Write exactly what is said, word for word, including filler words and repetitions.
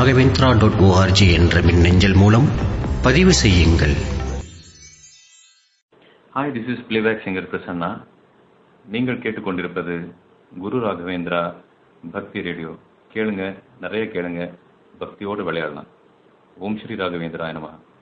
Raghavendra dot O R G என்ற மின்னஞ்சல் மூலம் பதிவு செய்யுங்கள். Hi, this is playback singer Prasanna. நீங்கள் கேட்டுக்கொண்டிருப்பது குரு ராகவேந்திரா பக்தி ரேடியோ. கேளுங்க, நிறைய கேளுங்க, பக்தியோடு விளையாடலாம். ஓம் ஸ்ரீ ராகவேந்திரா நமஹ.